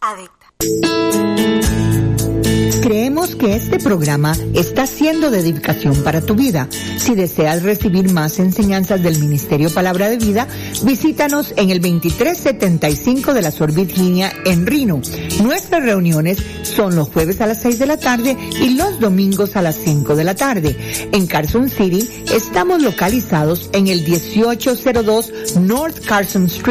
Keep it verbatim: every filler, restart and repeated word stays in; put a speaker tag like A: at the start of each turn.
A: adicta.
B: Creemos que este programa está siendo de edificación para tu vida. Si deseas recibir más enseñanzas del Ministerio Palabra de Vida, visítanos en el veintitrés setenta y cinco de la Sur Virginia en Reno. Nuestras reuniones son los jueves a las seis de la tarde y los domingos a las cinco de la tarde. En Carson City estamos localizados en el dieciocho cero dos North Carson Street,